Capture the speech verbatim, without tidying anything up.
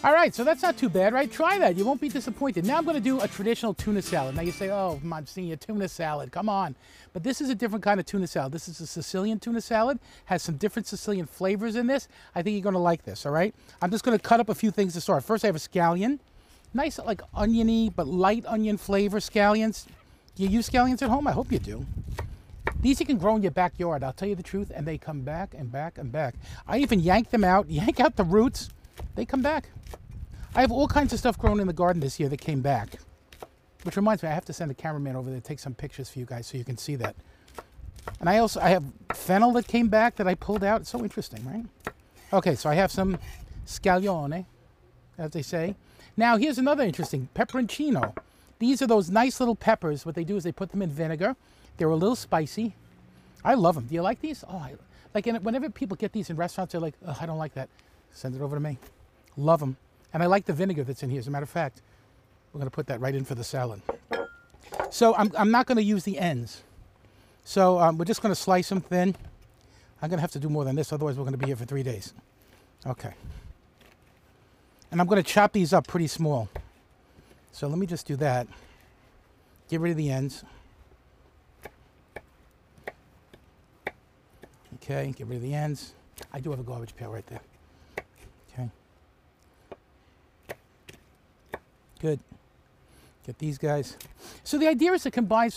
All right, so that's not too bad, right? Try that. You won't be disappointed. Now I'm going to do a traditional tuna salad. Now you say, oh, Monsignor, tuna salad. Come on. But this is a different kind of tuna salad. This is a Sicilian tuna salad. Has some different Sicilian flavors in this. I think you're going to like this, all right? I'm just going to cut up a few things to start. First, I have a scallion. Nice, like, oniony, but light onion flavor scallions. Do you use scallions at home? I hope you do. These you can grow in your backyard, I'll tell you the truth, and they come back and back and back. I even yank them out, yank out the roots. They come back. I have all kinds of stuff grown in the garden this year that came back. Which reminds me, I have to send a cameraman over there to take some pictures for you guys so you can see that. And I also, I have fennel that came back that I pulled out. It's so interesting, right? Okay, so I have some scallione, as they say. Now, here's another interesting, peperoncino. These are those nice little peppers. What they do is they put them in vinegar. They're a little spicy. I love them. Do you like these? Oh, I, like in, whenever people get these in restaurants, they're like, oh, I don't like that. Send it over to me. Love them. And I like the vinegar that's in here. As a matter of fact, we're going to put that right in for the salad. So I'm, I'm not going to use the ends. So um, we're just going to slice them thin. I'm going to have to do more than this, otherwise we're going to be here for three days. Okay. And I'm going to chop these up pretty small. So let me just do that. Get rid of the ends. Okay, get rid of the ends. I do have a garbage pail right there. Okay. Good. Get these guys. So the idea is to combine